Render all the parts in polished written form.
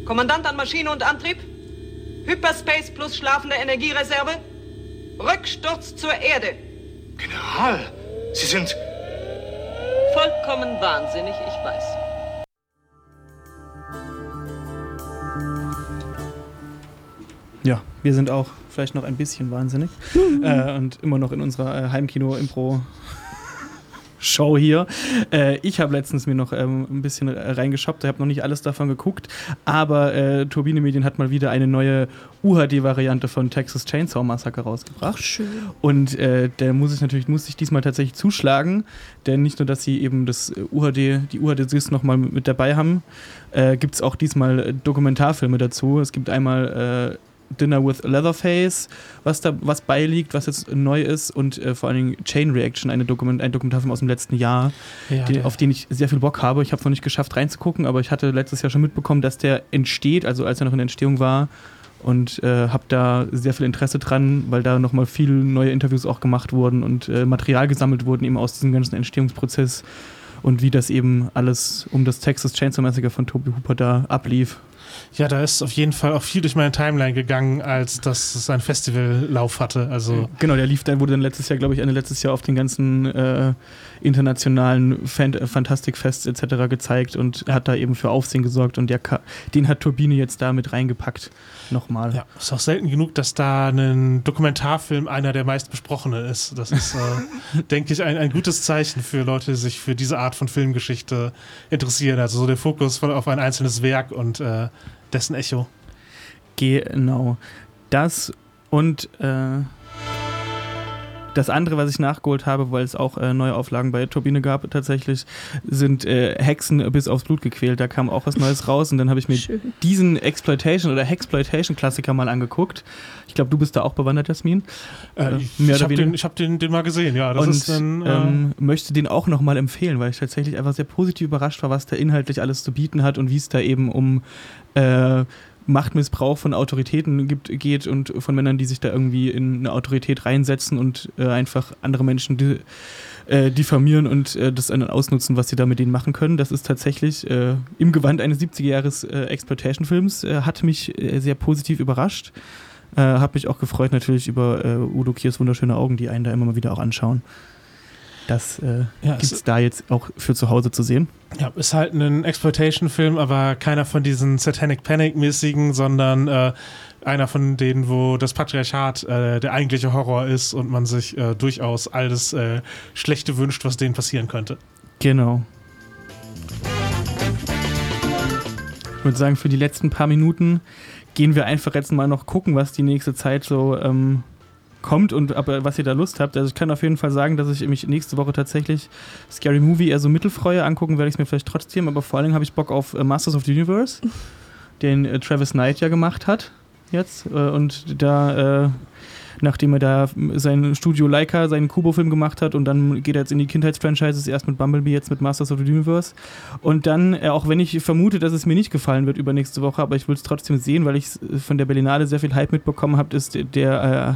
Kommandant an Maschine und Antrieb. Hyperspace plus schlafende Energiereserve. Rücksturz zur Erde. General, Sie sind... Vollkommen wahnsinnig, ich weiß. Ja, wir sind auch vielleicht noch ein bisschen wahnsinnig und immer noch in unserer Heimkino-Impro-Show hier. Ich habe letztens mir noch ein bisschen reingeschoppt, ich habe noch nicht alles davon geguckt, aber Turbine Medien hat mal wieder eine neue UHD-Variante von Texas Chainsaw Massacre rausgebracht. Ach, schön. Und da muss ich diesmal tatsächlich zuschlagen, denn nicht nur, dass sie eben die UHD-Discs nochmal mit dabei haben, gibt es auch diesmal Dokumentarfilme dazu. Es gibt einmal Dinner with Leatherface, was beiliegt, was jetzt neu ist, und vor allen Dingen Chain Reaction, ein Dokumentarfilm aus dem letzten Jahr, auf den ich sehr viel Bock habe. Ich habe es noch nicht geschafft reinzugucken, aber ich hatte letztes Jahr schon mitbekommen, dass der entsteht, also als er noch in der Entstehung war, und habe da sehr viel Interesse dran, weil da nochmal viele neue Interviews auch gemacht wurden und Material gesammelt wurden eben aus diesem ganzen Entstehungsprozess und wie das eben alles um das Texas Chainsaw Massacre von Tobe Hooper da ablief. Ja, da ist auf jeden Fall auch viel durch meine Timeline gegangen, als dass es einen Festivallauf hatte. Also genau, der wurde dann letztes Jahr, glaube ich, Ende letztes Jahr auf den ganzen internationalen Fantastikfests etc. gezeigt und hat da eben für Aufsehen gesorgt, und den hat Turbine jetzt da mit reingepackt. Nochmal. Ja, ist auch selten genug, dass da ein Dokumentarfilm einer der meistbesprochenen ist. Das ist, denke ich, ein gutes Zeichen für Leute, die sich für diese Art von Filmgeschichte interessieren. Also so der Fokus auf ein einzelnes Werk und dessen Echo. Genau. Das und das andere, was ich nachgeholt habe, weil es auch neue Auflagen bei Turbine gab tatsächlich, sind Hexen bis aufs Blut gequält. Da kam auch was Neues raus, und dann habe ich mir diesen Exploitation- oder Hexploitation-Klassiker mal angeguckt. Ich glaube, du bist da auch bewandert, Jasmin. Ich hab den mal gesehen, ja. Das und ist dann, möchte den auch nochmal empfehlen, weil ich tatsächlich einfach sehr positiv überrascht war, was der inhaltlich alles zu bieten hat und wie es da eben um Machtmissbrauch von Autoritäten geht und von Männern, die sich da irgendwie in eine Autorität reinsetzen und einfach andere Menschen diffamieren und das dann ausnutzen, was sie da mit denen machen können. Das ist tatsächlich im Gewand eines 70er-Jahres-Exploitation-Films, hat mich sehr positiv überrascht. Habe mich auch gefreut natürlich über Udo Kiers wunderschöne Augen, die einen da immer mal wieder auch anschauen. Das gibt es da jetzt auch für zu Hause zu sehen. Ja, ist halt ein Exploitation-Film, aber keiner von diesen Satanic Panic-mäßigen, sondern einer von denen, wo das Patriarchat der eigentliche Horror ist und man sich durchaus alles Schlechte wünscht, was denen passieren könnte. Genau. Ich würde sagen, für die letzten paar Minuten gehen wir einfach jetzt mal noch gucken, was die nächste Zeit so kommt und was ihr da Lust habt. Also ich kann auf jeden Fall sagen, dass ich mich nächste Woche tatsächlich Scary Movie eher so mittelfreue. Angucken werde ich es mir vielleicht trotzdem, aber vor allen Dingen habe ich Bock auf Masters of the Universe, den Travis Knight ja gemacht hat jetzt. Und da, nachdem er da sein Studio Leica, seinen Kubo-Film gemacht hat, und dann geht er jetzt in die Kindheitsfranchises, erst mit Bumblebee, jetzt mit Masters of the Universe. Und dann, auch wenn ich vermute, dass es mir nicht gefallen wird übernächste Woche, aber ich will es trotzdem sehen, weil ich von der Berlinale sehr viel Hype mitbekommen habe, ist der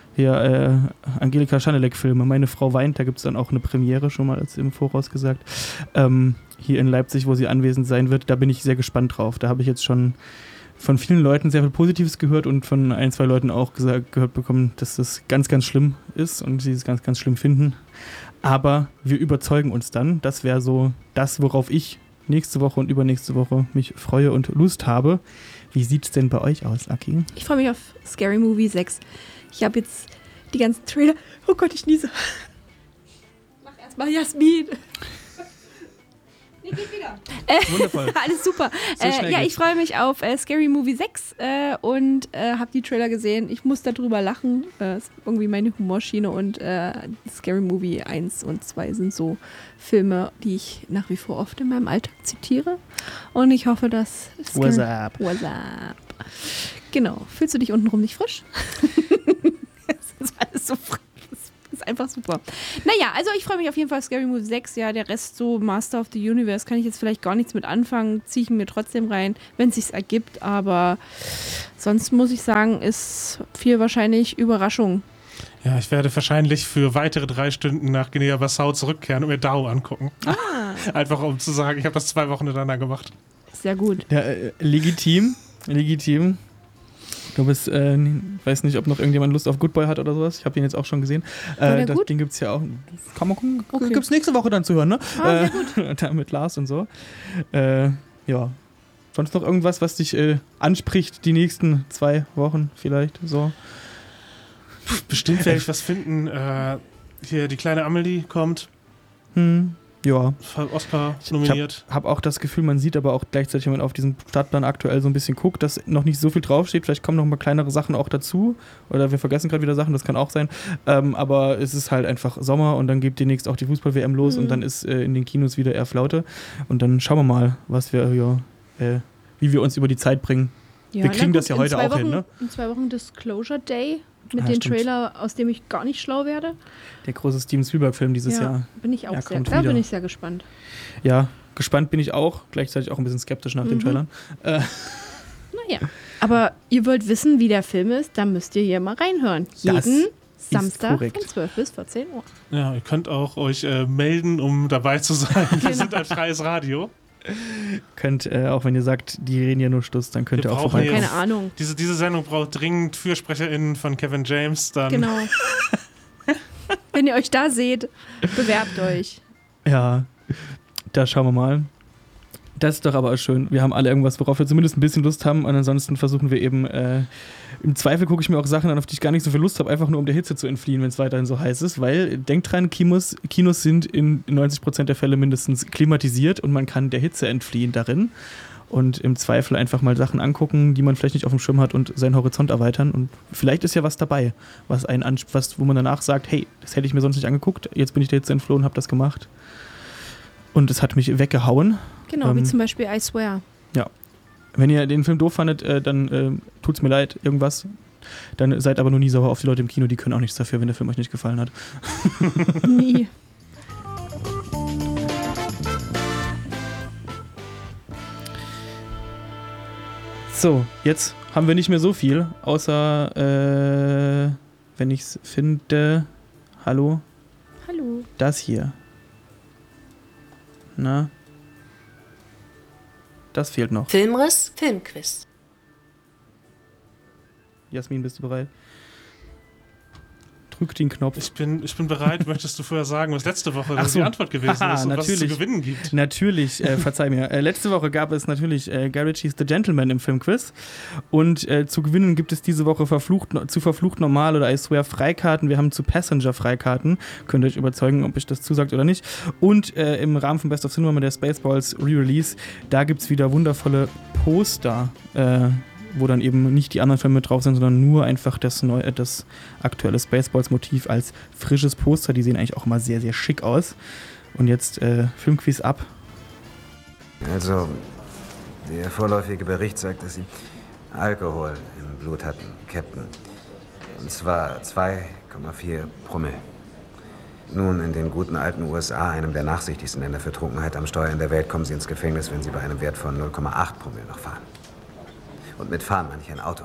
Angelika Schanelek-Filme. Meine Frau weint, da gibt es dann auch eine Premiere, schon mal als im Voraus gesagt, hier in Leipzig, wo sie anwesend sein wird. Da bin ich sehr gespannt drauf. Da habe ich jetzt schon von vielen Leuten sehr viel Positives gehört und von ein, zwei Leuten auch gehört bekommen, dass das ganz, ganz schlimm ist und sie es ganz, ganz schlimm finden. Aber wir überzeugen uns dann. Das wäre so das, worauf ich nächste Woche und übernächste Woche mich freue und Lust habe. Wie sieht es denn bei euch aus, Aki? Ich freue mich auf Scary Movie 6. Ich habe jetzt die ganzen Trailer. Oh Gott, ich niese. Mach erstmal Jasmin. Nee, geht wieder. Wundervoll. Alles super. Ich freue mich auf Scary Movie 6 und habe die Trailer gesehen. Ich muss darüber lachen. Ist irgendwie meine Humorschiene, und Scary Movie 1 und 2 sind so Filme, die ich nach wie vor oft in meinem Alltag zitiere. Und ich hoffe, dass What's up? What's up? Genau. Fühlst du dich untenrum nicht frisch? Das ist alles so frisch. Das ist einfach super. Naja, also ich freue mich auf jeden Fall auf Scary Movie 6. Ja, der Rest so Master of the Universe kann ich jetzt vielleicht gar nichts mit anfangen. Ziehe ich mir trotzdem rein, wenn es sich ergibt. Aber sonst muss ich sagen, ist viel wahrscheinlich Überraschung. Ja, ich werde wahrscheinlich für weitere 3 Stunden nach Guinea-Bissau zurückkehren und mir DAO angucken. Einfach um zu sagen, ich habe das 2 Wochen hintereinander gemacht. Sehr gut. Ja, legitim. Du bist, weiß nicht, ob noch irgendjemand Lust auf Good Boy hat oder sowas. Ich habe ihn jetzt auch schon gesehen. Das gut? Ding gibt's ja auch. Kann man gucken. Okay. Gibt's nächste Woche dann zu hören, ne? Sehr gut. Da mit Lars und so. Ja. Sonst noch irgendwas, was dich anspricht, die nächsten 2 Wochen vielleicht? So. Bestimmt werde ich was finden. Hier, die kleine Amelie kommt. Ja. Oscar nominiert. Ich habe auch das Gefühl, man sieht aber auch gleichzeitig, wenn man auf diesen Startplan aktuell so ein bisschen guckt, dass noch nicht so viel draufsteht. Vielleicht kommen noch mal kleinere Sachen auch dazu. Oder wir vergessen gerade wieder Sachen, das kann auch sein. Aber es ist halt einfach Sommer und dann geht demnächst auch die Fußball-WM los und dann ist in den Kinos wieder eher Flaute. Und dann schauen wir mal, was wir wie wir uns über die Zeit bringen. Ja, wir kriegen das ja heute auch hin, ne? In 2 Wochen Disclosure Day mit Ja, dem stimmt. Trailer, aus dem ich gar nicht schlau werde. Der große Steven Spielberg-Film dieses Jahr. Bin ich auch Ja, sehr, kommt da wieder. bin ich sehr gespannt. Ja, gespannt bin ich auch. Gleichzeitig auch ein bisschen skeptisch nach den Trailern. Naja. Aber ihr wollt wissen, wie der Film ist, dann müsst ihr hier mal reinhören. Das Jeden ist Samstag korrekt. von 12 bis 14 Uhr. Ja, ihr könnt auch euch melden, um dabei zu sein. Genau. Wir sind ein freies Radio. Könnt, auch wenn ihr sagt, die reden ja nur Stuss, dann könnt Wir ihr auch brauchen vorbeikommen. Keine Ahnung. Diese Sendung braucht dringend FürsprecherInnen von Kevin James. Dann Genau. Wenn ihr euch da seht, bewerbt euch. Ja, da schauen wir mal. Das ist doch aber auch schön. Wir haben alle irgendwas, worauf wir zumindest ein bisschen Lust haben und ansonsten versuchen wir eben, im Zweifel gucke ich mir auch Sachen an, auf die ich gar nicht so viel Lust habe, einfach nur um der Hitze zu entfliehen, wenn es weiterhin so heiß ist, weil, denkt dran, Kinos sind in 90% der Fälle mindestens klimatisiert und man kann der Hitze entfliehen darin und im Zweifel einfach mal Sachen angucken, die man vielleicht nicht auf dem Schirm hat und seinen Horizont erweitern und vielleicht ist ja was dabei, wo man danach sagt, hey, das hätte ich mir sonst nicht angeguckt, jetzt bin ich der Hitze entflohen, habe das gemacht und es hat mich weggehauen. Genau, wie zum Beispiel I Swear. Ja. Wenn ihr den Film doof fandet, dann tut's mir leid, irgendwas. Dann seid aber nur nie sauer auf die Leute im Kino, die können auch nichts dafür, wenn der Film euch nicht gefallen hat. Nie. So, jetzt haben wir nicht mehr so viel, außer, wenn ich's finde, hallo, Hallo. das hier. Na? Das fehlt noch. Filmriss, Filmquiz. Jasmin, bist du bereit? Drück den Knopf. Ich bin bereit. Möchtest du vorher sagen, was letzte Woche Ach so. die Antwort gewesen Haha, ist und was es zu natürlich. gewinnen gibt? Natürlich, verzeih mir. Letzte Woche gab es natürlich Guy Ritchie's The Gentleman im Filmquiz. Und zu gewinnen gibt es diese Woche zu Verflucht Normal oder I Swear Freikarten. Wir haben zu Passenger Freikarten. Könnt ihr euch überzeugen, ob ich das zusagt oder nicht. Und im Rahmen von Best of Cinema mit der Spaceballs Re-Release, da gibt es wieder wundervolle Poster, wo dann eben nicht die anderen Filme mit drauf sind, sondern nur einfach das aktuelle Spaceballs-Motiv als frisches Poster. Die sehen eigentlich auch immer sehr, sehr schick aus. Und jetzt Filmquiz ab. Also, der vorläufige Bericht sagt, dass Sie Alkohol im Blut hatten, Captain. Und zwar 2,4 Promille. Nun, in den guten alten USA, einem der nachsichtigsten Länder für Trunkenheit am Steuer in der Welt, kommen Sie ins Gefängnis, wenn Sie bei einem Wert von 0,8 Promille noch fahren. Und mit fahren meine ich ein Auto.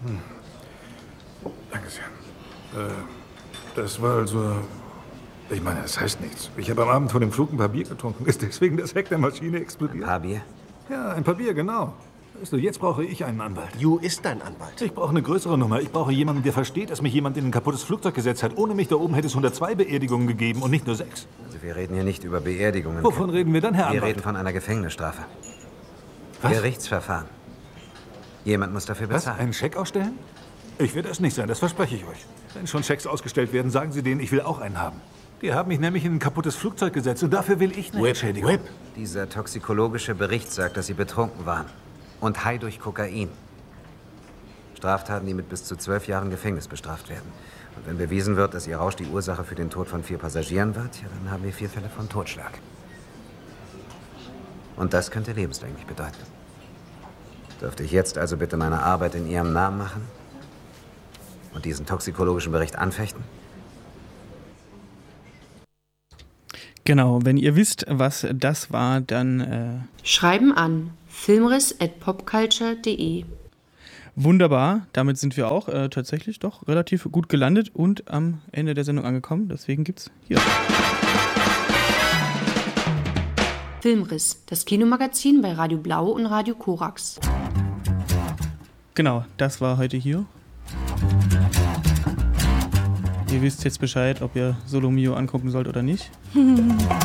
Danke sehr. Das war also... Ich meine, das heißt nichts. Ich habe am Abend vor dem Flug ein paar Bier getrunken. Ist deswegen das Heck der Maschine explodiert? Ein paar Bier? Ja, ein paar Bier, genau. Weißt du, jetzt brauche ich einen Anwalt. Ju ist dein Anwalt. Ich brauche eine größere Nummer. Ich brauche jemanden, der versteht, dass mich jemand in ein kaputtes Flugzeug gesetzt hat. Ohne mich da oben hätte es 102 Beerdigungen gegeben und nicht nur 6. Also wir reden hier nicht über Beerdigungen. Wovon reden wir dann, Herr Wir Anwalt? reden von einer Gefängnisstrafe. Was? Gerichtsverfahren. Jemand muss dafür Was? bezahlen. Einen Scheck ausstellen? Ich werde es nicht sein, das verspreche ich euch. Wenn schon Schecks ausgestellt werden, sagen Sie denen, ich will auch einen haben. Die haben mich nämlich in ein kaputtes Flugzeug gesetzt und dafür will ich eine Entschädigung. Whip. Dieser toxikologische Bericht sagt, dass Sie betrunken waren. Und high durch Kokain. Straftaten, die mit bis zu 12 Jahren Gefängnis bestraft werden. Und wenn bewiesen wird, dass Ihr Rausch die Ursache für den Tod von 4 Passagieren wird, ja, dann haben wir 4 Fälle von Totschlag. Und das könnte lebenslänglich bedeuten. Dürfte ich jetzt also bitte meine Arbeit in Ihrem Namen machen? Und diesen toxikologischen Bericht anfechten? Genau, wenn ihr wisst, was das war, dann Schreiben an filmriss@popculture.de. wunderbar. Damit sind wir auch tatsächlich doch relativ gut gelandet und am Ende der Sendung angekommen. Deswegen gibt's hier. Filmriss, das Kinomagazin bei Radio Blau und Radio Korax. Genau, das war heute hier. Ihr wisst jetzt Bescheid, ob ihr Solo Mio angucken sollt oder nicht.